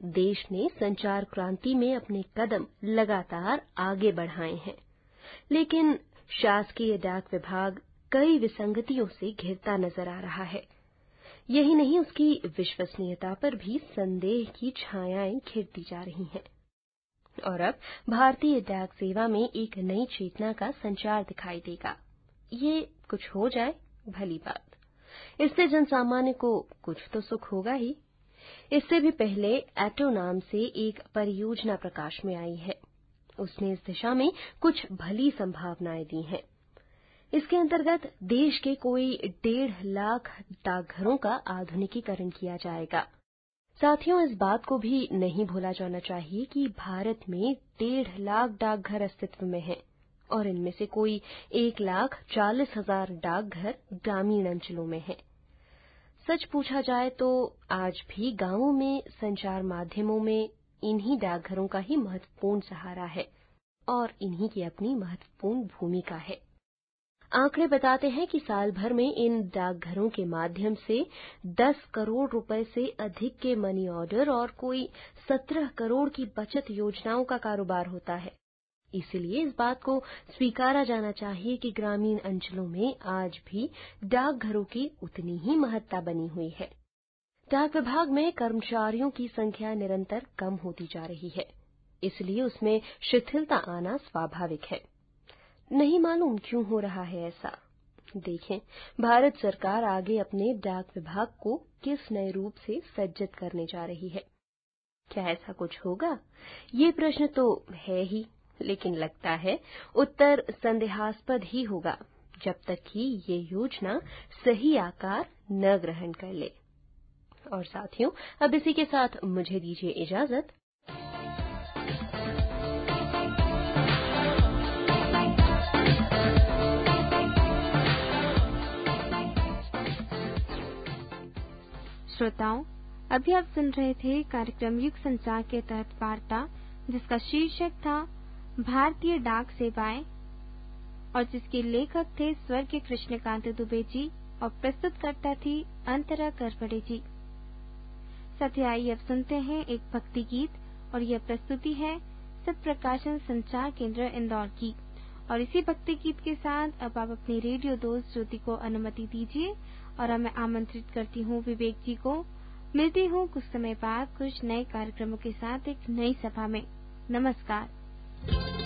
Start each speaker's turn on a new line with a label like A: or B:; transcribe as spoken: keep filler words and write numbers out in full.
A: देश ने संचार क्रांति में अपने कदम लगातार आगे बढ़ाए हैं, लेकिन शासकीय डाक विभाग कई विसंगतियों से घिरता नजर आ रहा है। यही नहीं, उसकी विश्वसनीयता पर भी संदेह की छायाएं घिरती जा रही हैं। और अब भारतीय डाक सेवा में एक नई चेतना का संचार दिखाई देगा। ये कुछ हो जाए भली बात, इससे जनसामान्य को कुछ तो सुख होगा ही। इससे भी पहले एटो नाम से एक परियोजना प्रकाश में आई है। उसने इस दिशा में कुछ भली संभावनाएं दी हैं। इसके अंतर्गत देश के कोई डेढ़ लाख डाकघरों का आधुनिकीकरण किया जाएगा। साथियों, इस बात को भी नहीं भूला जाना चाहिए कि भारत में डेढ़ लाख डाकघर अस्तित्व में हैं और इनमें से कोई एक लाख चालीस हजार डाकघर ग्रामीण अंचलों में हैं। सच पूछा जाए तो आज भी गांवों में संचार माध्यमों में इन्हीं डाकघरों का ही महत्वपूर्ण सहारा है और इन्हीं की अपनी महत्वपूर्ण भूमिका है। आंकड़े बताते हैं कि साल भर में इन डाकघरों के माध्यम से दस करोड़ रुपए से अधिक के मनी ऑर्डर और कोई सत्रह करोड़ की बचत योजनाओं का कारोबार होता है। इसलिए इस बात को स्वीकारा जाना चाहिए कि ग्रामीण अंचलों में आज भी डाकघरों की उतनी ही महत्ता बनी हुई है। डाक विभाग में कर्मचारियों की संख्या निरंतर कम होती जा रही है, इसलिए उसमें शिथिलता आना स्वाभाविक है। नहीं मालूम क्यों हो रहा है ऐसा। देखें, भारत सरकार आगे अपने डाक विभाग को किस नए रूप से सज्जित करने जा रही है। क्या ऐसा कुछ होगा? ये प्रश्न तो है ही, लेकिन लगता है उत्तर संदेहास्पद ही होगा जब तक कि ये योजना सही आकार न ग्रहण कर ले। और साथियों, अब इसी के साथ मुझे दीजिए इजाजत।
B: श्रोताओं, अभी आप सुन रहे थे कार्यक्रम युग संचार के तहत वार्ता, जिसका शीर्षक था भारतीय डाक सेवाएं और जिसके लेखक थे स्वर्गीय कृष्णकांत दुबे जी और प्रस्तुतकर्ता थी अंतरा करपड़े जी। साथ ही आइए अब सुनते हैं एक भक्ति गीत और यह प्रस्तुति है सत्प्रकाशन संचार केंद्र इंदौर की। और इसी भक्ति गीत के साथ अब आप अपनी रेडियो दोस्त ज्योति को अनुमति दीजिए और अब मैं आमंत्रित करती हूँ विवेक जी को। मिलती हूँ कुछ समय बाद कुछ नए कार्यक्रमों के साथ एक नई सभा में। नमस्कार।